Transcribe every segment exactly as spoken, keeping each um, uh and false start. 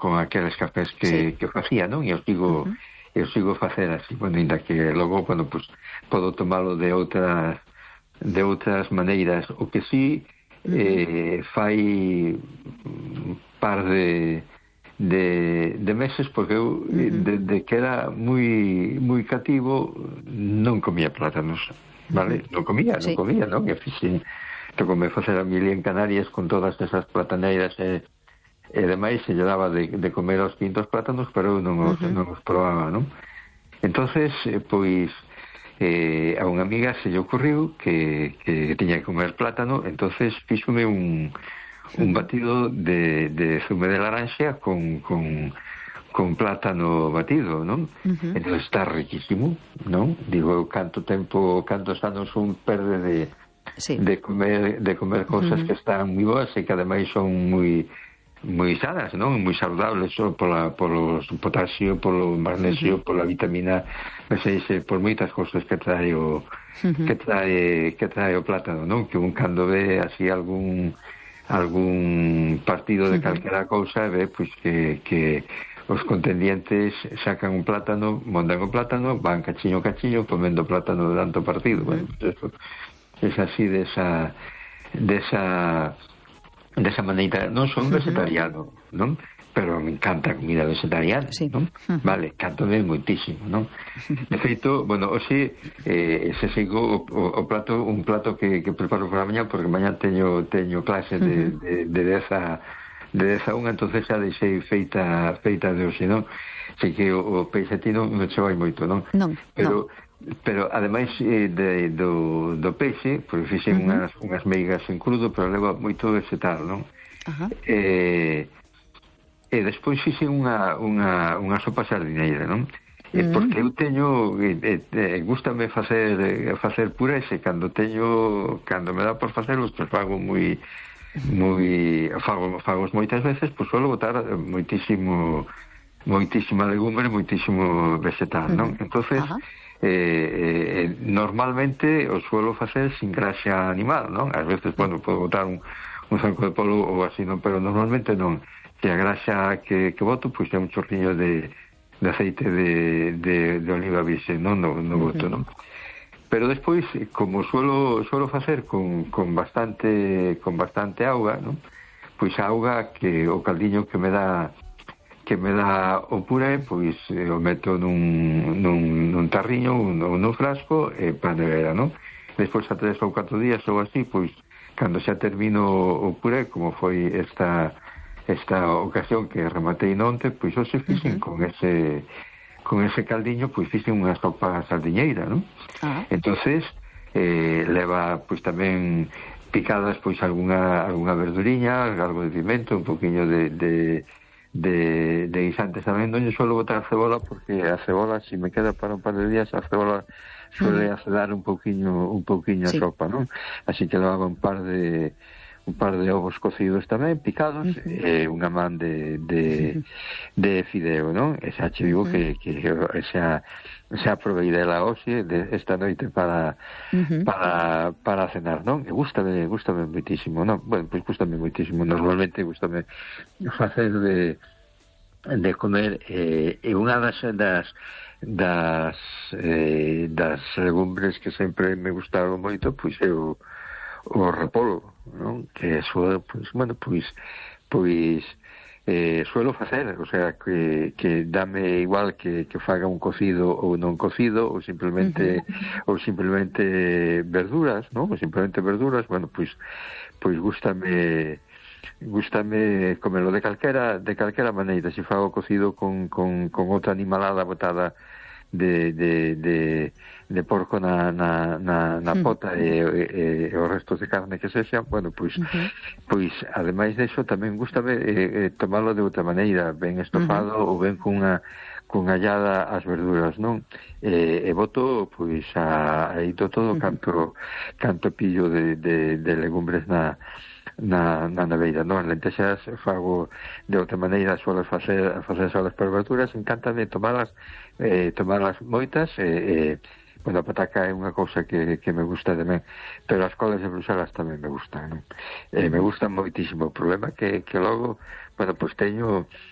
con aqueles cafés que, sí. que facía, non? E eu sigo, uh-huh. eu sigo facer así, bueno, ainda que logo, bueno, pues, podo tomalo de outras de outras maneiras. O que sí, uh-huh. eh, fai un par de de, de meses, porque eu, uh-huh. desde que era moi moi cativo, non comía plátanos, vale? Uh-huh. Non comía, non sí. comía, non? E fixen, tocome facer a mili en Canarias con todas esas plataneiras e e demais se lle daba de, de comer aos quintos plátanos, pero eu non os, uh-huh. non os probaba, non? Entonces, eh, pois eh, a unha amiga se lle ocurriu que, que tiña que comer plátano, entonces fíxome un, un batido de, de zume de laranxa con, con, con plátano batido, non? Uh-huh. Entón está riquísimo, non? Digo, canto tempo, cantos anos un perde de, sí. de comer de comer cosas uh-huh. que están moi boas e que ademais son moi moi sanas, non? Moi saludables, só pola, polos potasio, polo magnesio, uh-huh. pola vitamina B seis, por moitas cosas que trae o uh-huh. que trae que trae o plátano, non? Que un cando ve así algún algún partido de uh-huh. calquera cousa ve pois que, que os contendientes sacan un plátano, montan o plátano, van cachiño cachiño comendo plátano de tanto partido. Uh-huh. Bueno, pues eso, es así desa desa desa maneira. Non son vegetariano, non? Pero me encanta a comida vegetariana, sí. non? Uh-huh. Vale, cántome moitísimo, non? De feito, bueno, hoxe eh, se sigo o, o plato, un plato que, que preparo para mañá, porque mañá teño teño clase de, uh-huh. de, de dez a de dez a unha, entonces xa deixei feita feita de hoxe, non? Sei que o, o peixe ti non me che vai moito, non? Non, pero non. Pero, ademais eh, de, do, do peixe, pois fixen uh-huh. unhas, unhas meigas en crudo, pero leva moito vegetal, non? Uh-huh. E, e despois fixen unha, unha, unha sopa sardineira, non? Uh-huh. Porque eu teño, e, e, gústame facer facer purés, e cando teño, cando me dá por facelos, pois fago moi, moi, fago, fagos moitas veces, pois suelo botar moitísimo, moitísima legumbre, moitísimo vegetal, non? Uh-huh. Entonces, uh-huh. Eh, eh, normalmente o suelo facer sin graxa animal, non? Ás veces, bueno, podo botar un, un zanco de polo ou así, non? Pero normalmente non. Que a graxa que, que boto, pois é un chorriño de, de aceite de, de, de oliva virxe, non? No, no boto, non? Pero despois, como suelo suelo facer con, con bastante con bastante auga, non? Pois a auga que o caldiño que me dá que me dá o puré, pois eh, o meto nun, nun, nun tarriño ou nun, nun frasco e para nevera, non? Despois a tres ou catro días ou así, pois cando xa termino o puré, como foi esta esta ocasión que rematei nonte, pois hoxe fixen uh-huh. con ese con ese caldiño, pois fixen unha sopa sardiñeira, non? Uh-huh. Entonces eh, leva pois tamén picadas pois algunha algunha verduriña, algo de pimento, un poquinho de, de de, de guisantes tamén. Non lle suelo botar cebola, porque a cebola, se si me queda para un par de días, a cebola suele mm. acedar un pouquiño un pouquiño sí. a sopa, non? Así que lo hago un par de un par de ovos cocidos tamén, picados, uh-huh. e unha man de de, de fideo, non? E xa che digo uh-huh. que, que xa xa provei dela hoxe, de esta noite para uh-huh. para para cenar, non? E gústame, gústame moitísimo, non? Bueno, pois gústame moitísimo, normalmente gústame facer de de comer eh, e unha das das das eh, das legumbres que sempre me gustaron moito, pois é o o repolo, non? Que suelo, pois, bueno, pois pois eh, suelo facer, o sea, que, que dame igual que, que faga un cocido ou non cocido, ou simplemente uh-huh. ou simplemente verduras, non? Ou simplemente verduras, bueno, pois pois gústame gústame comelo de calquera de calquera maneira, se fago cocido con, con, con outra animalada botada de, de, de, de porco na, na, na, na pota e, e, e os restos de carne que sexan, bueno, pois uh-huh. pois ademais deso tamén gústame eh, eh, tomalo de outra maneira, ben estofado uh-huh. ou ben cunha cunha allada as verduras, non? E, e boto pois a, aí todo uh-huh. canto canto pillo de, de, de legumbres na na, na neveira, non? As lentexas fago de outra maneira, suelo facer facer solas por verduras, encántame tomalas eh, tomalas moitas e eh, eh, bueno, a pataca é unha cousa que, que me gusta tamén, pero as colas de Bruxelas tamén me gustan, non? Eh, me gustan moitísimo. O problema que, que logo, bueno, pois teño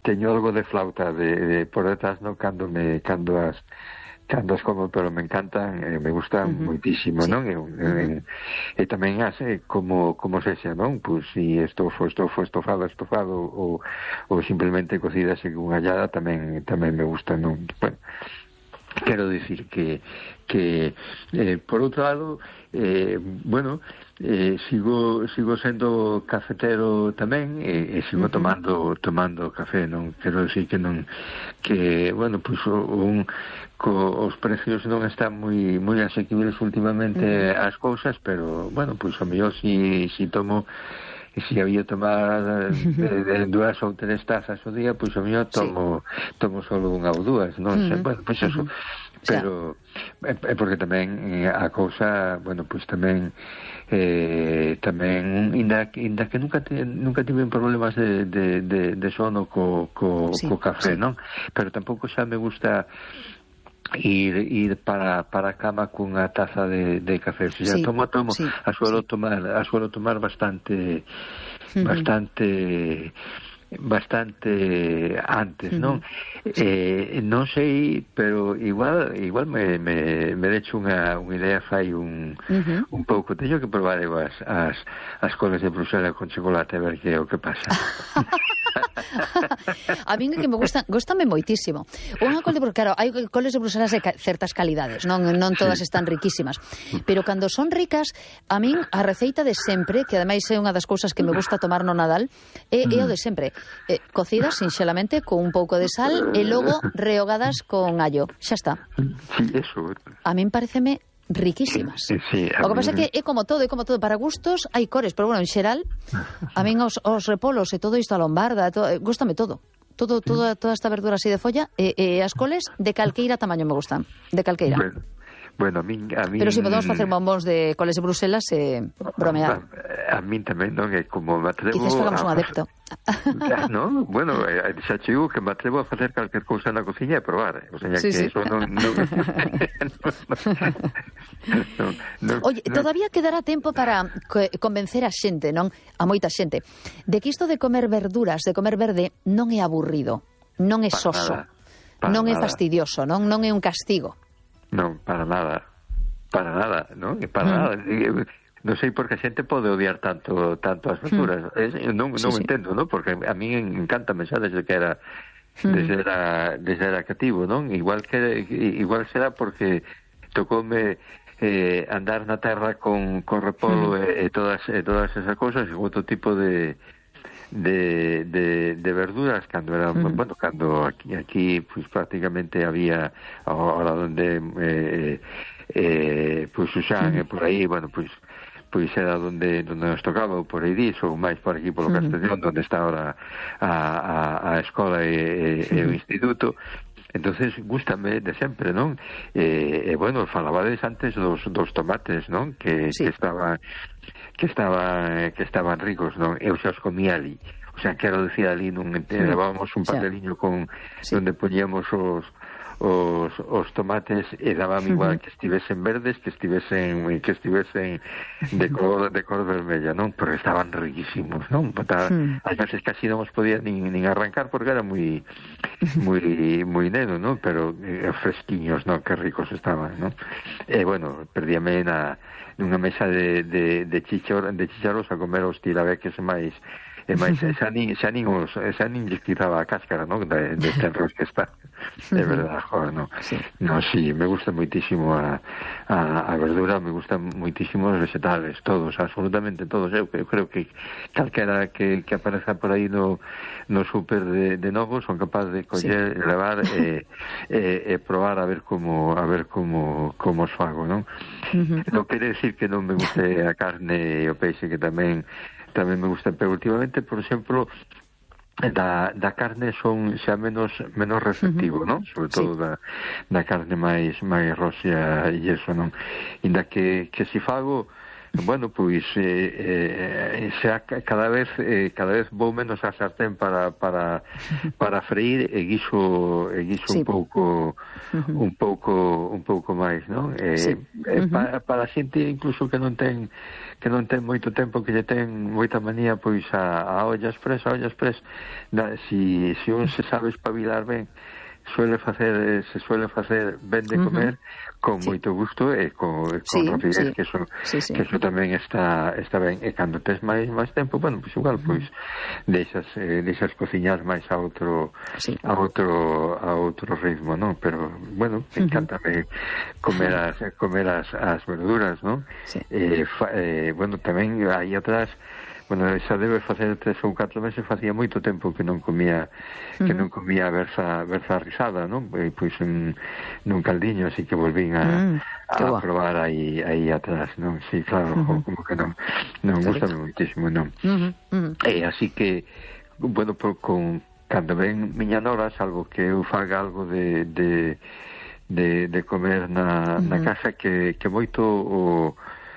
teño algo de flauta de, de por detrás, no, cando me cando as cando as como, pero me encantan, eh, me gustan uh-huh. moitísimo, sí. non? E, uh-huh. e tamén hace como como sexa, non? Pois si estofo, estofo, estofado, estofado ou, ou simplemente cocida según hallada, tamén tamén me gusta, non? Bueno, quero dicir que que eh, por outro lado, eh, bueno, eh, sigo sigo sendo cafetero tamén e, e sigo uh-huh. tomando tomando café, non? Quero dicir que non que, bueno, pois pues, un co, os precios non están moi moi asequibles últimamente uh-huh. as cousas, pero, bueno, pois pues, a mellor si, si tomo e se había tomar de, de dúas ou tres tazas ao día, pois pues, a mellor tomo sí. tomo solo unha ou dúas, non uh-huh. sei, bueno, pois pues, eso uh-huh. pero é eh, porque tamén eh, a cousa, bueno, pois pues, tamén eh, tamén inda, inda que nunca te, nunca tive problemas de, de, de, de sono co, co, sí, co café, sí. non? Pero tampouco xa me gusta ir ir para para a cama cunha taza de, de café. Se xa sí, tomo, tomo, sí, a suelo sí. tomar, a suelo tomar bastante uh-huh. bastante bastante antes, non? Uh-huh. Eh, non sei, pero igual igual me me me decho unha unha idea fai un uh-huh. un pouco, teño que probar as as as coles de Bruxelas con chocolate a ver que é o que pasa. A min que me gustan, gustame moitísimo. Unha col de, claro, hai coles de Bruxelas de ca- certas calidades, non non todas sí. están riquísimas, pero cando son ricas, a min a receita de sempre, que ademais é unha das cousas que me gusta tomar no Nadal, é, é o de sempre. Eh, cocidas sinxelamente con un pouco de sal e logo rehogadas con allo. Xa está. Sí, eso. A min pareceme riquísimas. Sí, sí, o que pasa é que é como todo, é como todo, para gustos hai cores, pero bueno, en xeral a min os, os repolos e todo isto, a lombarda, todo, gústame todo. Todo, toda, toda esta verdura así de folla e, e as coles de calqueira tamaño me gustan, de calqueira. Bueno. Bueno, a min, a min... Pero si podemos facer bombóns de coles de Bruselas e eh, bromear. A, a min tamén, non? É como me atrevo... Quizás fagamos a... un adepto. Ya, no? Bueno, xa che digo que me atrevo a facer calquer cousa na cociña e probar. O sea, sí, que sí. eso non... non... no, no, Oye, no. todavía quedará tempo para convencer a xente, non? A moita xente, de que isto de comer verduras, de comer verde, non é aburrido, non é soso, non é fastidioso, non non é un castigo. Non, para nada, para nada, non? Para mm. nada. Non sei por que a xente pode odiar tanto tanto as verduras. Mm. Non, non sí, entendo, sí. non? Porque a mí encántame xa desde que era mm. desde era desde era cativo, non? Igual que igual será porque tocoume eh, andar na terra con con repolo mm. e, e todas e todas esas cousas, e outro tipo de de, de, de verduras cando era, uh-huh. bueno, cando aquí, aquí pues prácticamente había ahora donde eh, eh, pues Susán uh-huh. e por aí, bueno, pues pois era donde donde nos tocaba, ou por aí dis, ou máis por aquí polo uh-huh. Castellón, donde está ahora a, a, a escola e, e, e o instituto. Entonces, gústame de sempre, non? E, e bueno, falabades antes dos, dos tomates, non? Que, sí. que estaban que estaban que estaban ricos, non? Eu xa os comía ali. O sea, quero decir, ali non levábamos un papeliño con sí. donde poñíamos os os, os tomates e daban igual uh-huh. que estivesen verdes, que estivesen que estivesen de cor de cor vermella, non? Pero estaban riquísimos, non? Ata, uh-huh. Ás veces casi non os podía nin, nin arrancar porque era moi moi moi neno, non? Pero eh, fresquiños, non? Que ricos estaban, non? E bueno, perdíame na nunha mesa de de de chichor, de chicharos a comer os tirabeques máis e máis xa nin, xa nin os xa nin lles quitaba a cáscara, non? De, de este arroz que está. É verdade, joder, non? Sí. No, sí, me gusta moitísimo a, a, a verdura, me gustan moitísimo os vegetales, todos, absolutamente todos. Eu, eu creo que calquera que, que apareza por aí no, no súper de, de novo son capaz de coller, sí. levar e, e, e probar a ver como a ver como, como os fago, non? Uh-huh. Non quere decir que non me guste a carne e o peixe, que tamén tamén me gusta, pero últimamente, por exemplo, da, da carne son xa menos menos receptivo, uh-huh. non? Sobre todo sí. da, da carne máis máis roxa e eso, non? Inda que, que si fago bueno, pois eh, eh, xa cada vez eh, cada vez vou menos a sartén para para para freír e guiso e guiso sí. un pouco uh-huh. un pouco un pouco máis, non? Eh, sí. eh, uh-huh. para, para a xente incluso que non ten que non ten moito tempo, que lle ten moita manía pois a, a olla express, a olla express, na, si si un se sabe espabilar ben, suele facer se suele facer ben de comer uh-huh. con sí. moito gusto e con, con sí, rapidez, sí. que eso sí, sí. que eso tamén está está ben. E cando tes máis máis tempo, bueno, pois igual uh-huh. pois deixas eh, deixas cociñar máis a outro sí. a outro a outro ritmo, non? Pero bueno, me encanta uh-huh. comer as comer as, as verduras, non? Sí. Eh, fa, eh, bueno, tamén aí atrás. Bueno, xa debe facer tres ou catro meses, facía moito tempo que non comía que non comía berza, berza rizada, non? Pois un, nun caldiño, así que volvín a, mm, a probar aí, aí atrás, non? Sí, claro, uh-huh. como que non, non gusta moitísimo, non? Uh-huh. Uh-huh. E así que, bueno, por, con, cando ven miña nora, salvo que eu faga algo de, de, de, de comer na, uh-huh. na casa, que, que moito o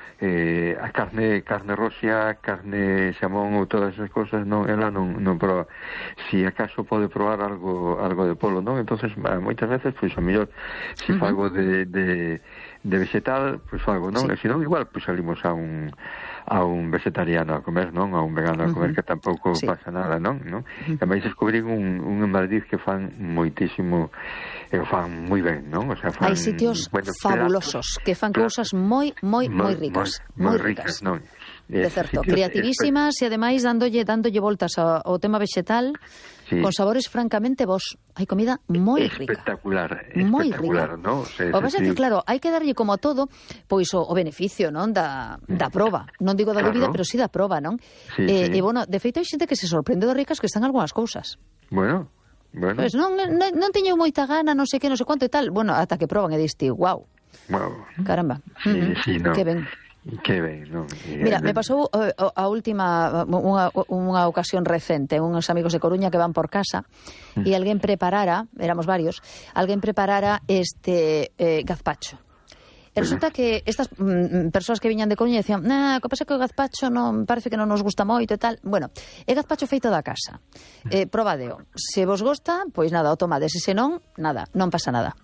Eh, a carne carne roxa, carne xamón ou todas esas cosas, non, ela non, non proba. Si acaso pode probar algo algo de polo, non? Entonces, moitas veces, pois, a mellor, si uh-huh. fago de, de, de vegetal, pois fago, non? Sí. E se non, igual, pois salimos a un a un vegetariano a comer, non? A un vegano a comer, uh-huh. que tampouco sí. pasa nada, non? non? Uh-huh. E máis descubrín un, un en Madrid que fan moitísimo, e fan moi ben, non? O sea, fan, hai sitios bueno, fabulosos, platos, que fan platos, cousas moi, moi, moi ricas. Moi, moi ricas, non? De certo, creativísimas e ademais dándolle dándolle voltas ao, ao tema vegetal, sí. con sabores francamente bons. Hai comida moi rica. Espectacular, moi espectacular, rica. ¿no? O sea, o pasa é que, claro, hai que darlle como a todo, pois o, o beneficio, non, da, da proba. Non digo da claro. dúbida, pero sí da proba, non? Sí, eh, sí. E, bueno, de feito hai xente que se sorprende do ricas que están algunhas cousas. Bueno, bueno. Pois non, non, non teño moita gana, non sei que, non sei quanto e tal. Bueno, ata que proban e diste, guau. Wow. Caramba. Sí, uh-huh. sí, no. Que ben. Que ben, non? Mira, me pasou uh, a última unha, unha ocasión recente, uns amigos de Coruña que van por casa mm. e alguén preparara, éramos varios, alguén preparara este eh, gazpacho. E resulta que estas mm, persoas que viñan de Coruña decían, nah, que pasa que o gazpacho non parece que non nos gusta moito e tal. Bueno, é gazpacho feito da casa. Eh, probadeo. Se vos gosta, pois nada, o tomades. E se non, nada, non pasa nada.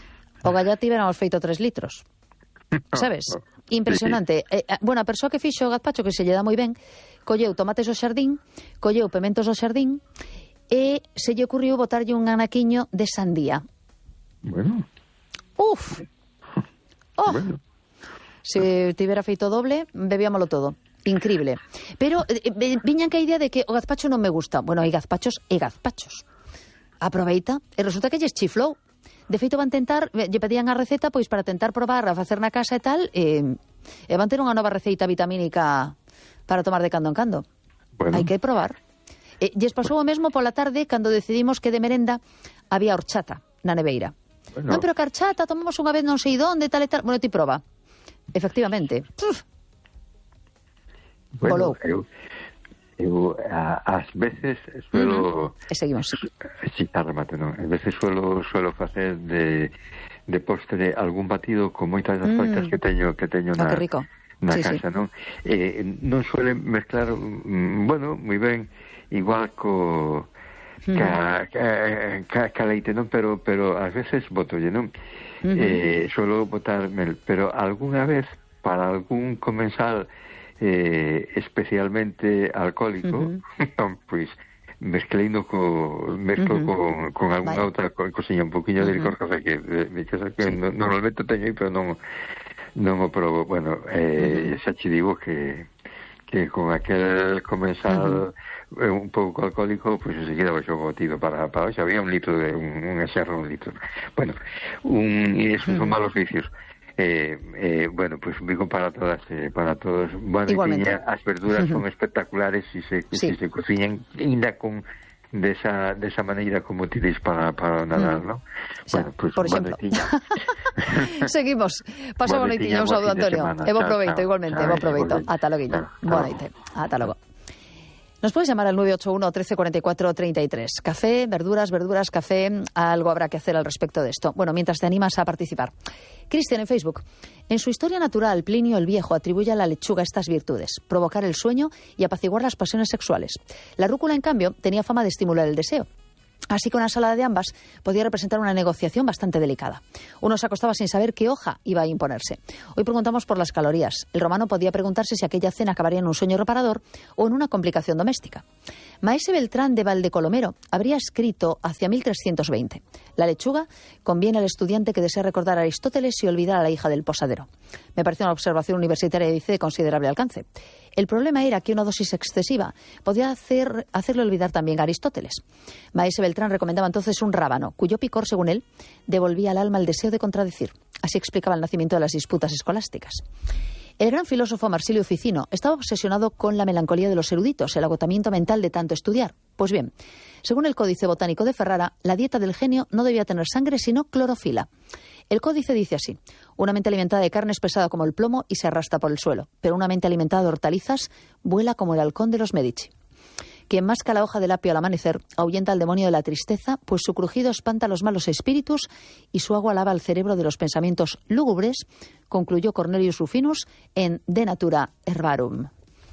O gallati veramos feito tres litros. Sabes? Impresionante. Eh, bueno, a persoa que fixo o gazpacho, que se lle dá moi ben, colleu tomates ao xardín, colleu pementos ao xardín e se lle ocurriu botarlle un anaquiño de sandía. Bueno. Uf. Oh. Bueno. Se tivera feito doble, bebíamolo todo. Increíble. Pero eh, viñan que a idea de que o gazpacho non me gusta. Bueno, hai gazpachos e gazpachos. Aproveita e resulta que lles chiflou. De feito van tentar, lle pedían a receta pois para tentar probar a facer na casa e tal, e, e van ter unha nova receita vitamínica para tomar de cando en cando. Bueno. Hai que probar. E lles pasou o mesmo pola tarde cando decidimos que de merenda había horchata na neveira. Bueno. Non, pero que horchata tomamos unha vez non sei donde, tal e tal. Bueno, ti proba. Efectivamente. Uf. Bueno, eu, eu a, ás veces suelo... Uh-huh. E seguimos. Sí, a remate, non. A veces suelo, suelo facer de, de postre algún batido con moitas das coitas mm. que teño que teño na, oh, na sí, casa, sí. non? Eh, non suele mezclar, mm, bueno, moi ben, igual co... Mm. Ca, ca, ca, ca leite, non? Pero, pero ás veces botolle, non? Uh-huh. Eh, suelo botar mel, pero algunha vez, para algún comensal... Eh, especialmente alcohólico, uh-huh. pois mezcleino co mezclo uh-huh. con, con alguna outra cosiña, un poquinho uh-huh. de licor café que, de, de que, que sí. no, normalmente teño aí, pero non non o probo. Bueno, eh, uh-huh. xa che digo que que con aquel comensal uh-huh. un pouco alcohólico, pois pues, enseguida baixou o botido para, para hoxe había un litro de un, un exerro, un litro. Bueno, un, e esos uh-huh. son malos vicios. Eh, eh, bueno, pues digo para todas, eh, para todos. Bueno, igualmente. As verduras son espectaculares si se, sí. si se cociñan ainda con de esa, de esa maneira como tiréis para, para nadar, mm. ¿no? Bueno, pues, por exemplo. Seguimos. Pasa boa noitiña, un saúdo, Antonio. E bo proveito, igualmente, bo proveito. Ata logo. Boa noite. Ata logo. Nos puedes llamar al nueve ocho uno, trece, cuarenta y cuatro, treinta y tres. Café, verduras, verduras, café, algo habrá que hacer al respecto de esto. Bueno, mientras te animas a participar. Cristian en Facebook. En su historia natural, Plinio el Viejo atribuye a la lechuga estas virtudes: provocar el sueño y apaciguar las pasiones sexuales. La rúcula, en cambio, tenía fama de estimular el deseo. Así que una ensalada de ambas podía representar una negociación bastante delicada. Uno se acostaba sin saber qué hoja iba a imponerse. Hoy preguntamos por las calorías. El romano podía preguntarse si aquella cena acabaría en un sueño reparador o en una complicación doméstica. Maese Beltrán de Valdecolomero habría escrito hacia mil trescientos veinte: la lechuga conviene al estudiante que desea recordar a Aristóteles y olvidar a la hija del posadero. Me parece una observación universitaria, dice, de considerable alcance. El problema era que una dosis excesiva podía hacer, hacerle olvidar también a Aristóteles. Maese Beltrán recomendaba entonces un rábano, cuyo picor, según él, devolvía al alma el deseo de contradecir. Así explicaba el nacimiento de las disputas escolásticas. El gran filósofo Marsilio Ficino estaba obsesionado con la melancolía de los eruditos, el agotamiento mental de tanto estudiar. Pues bien, según el Códice Botánico de Ferrara, la dieta del genio no debía tener sangre, sino clorofila. El códice dice así: una mente alimentada de carne es pesada como el plomo y se arrastra por el suelo, pero una mente alimentada de hortalizas vuela como el halcón de los Medici. Quien masca la hoja del apio al amanecer ahuyenta al demonio de la tristeza, pues su crujido espanta a los malos espíritus y su agua lava el cerebro de los pensamientos lúgubres, concluyó Cornelius Rufinus en De Natura Herbarum.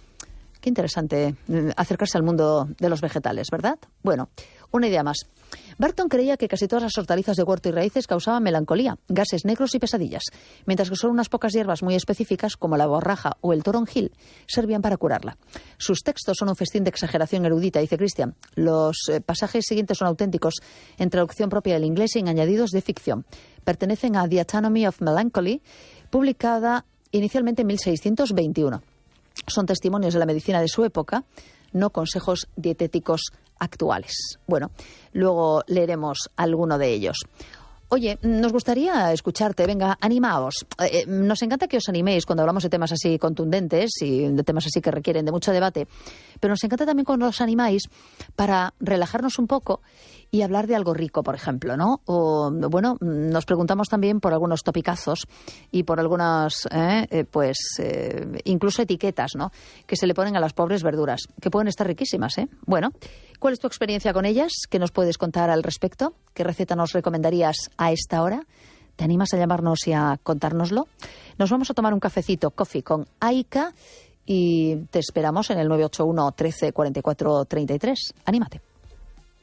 Qué interesante acercarse al mundo de los vegetales, ¿verdad? Bueno, una idea más. Barton creía que casi todas las hortalizas de huerto y raíces causaban melancolía, gases negros y pesadillas, mientras que solo unas pocas hierbas muy específicas, como la borraja o el toronjil, servían para curarla. Sus textos son un festín de exageración erudita, dice Christian. Los eh, pasajes siguientes son auténticos, en traducción propia del inglés y en añadidos de ficción. Pertenecen a The Anatomy of Melancholy, publicada inicialmente en mil seiscientos veintiuno. Son testimonios de la medicina de su época, no consejos dietéticos actuales. Bueno, luego leeremos alguno de ellos. Oye, nos gustaría escucharte, venga, animaos. Eh, nos encanta que os animéis cuando hablamos de temas así contundentes y de temas así que requieren de mucho debate, pero nos encanta también cuando os animáis para relajarnos un poco y hablar de algo rico, por ejemplo, ¿no? O, bueno, nos preguntamos también por algunos topicazos y por algunas, eh, eh, pues, eh, incluso etiquetas, ¿no?, que se le ponen a las pobres verduras, que pueden estar riquísimas, ¿eh? Bueno, ¿cuál es tu experiencia con ellas? ¿Qué nos puedes contar al respecto? ¿Qué receta nos recomendarías a esta hora? ¿Te animas a llamarnos y a contárnoslo? Nos vamos a tomar un cafecito, coffee con Aika, y te esperamos en el nueve ocho uno, trece, cuarenta y cuatro, treinta y tres. Anímate.